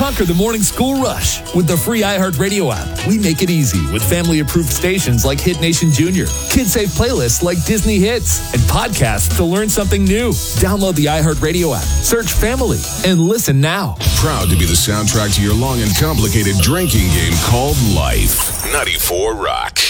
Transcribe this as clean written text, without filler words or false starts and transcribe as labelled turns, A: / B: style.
A: Conquer the morning school rush with the free iHeartRadio app. We make it easy with family-approved stations like Hit Nation Junior, kid-safe playlists like Disney Hits, and podcasts to learn something new. Download the iHeartRadio app, search Family, and listen now.
B: Proud to be the soundtrack to your long and complicated drinking game called life. 94 Rock.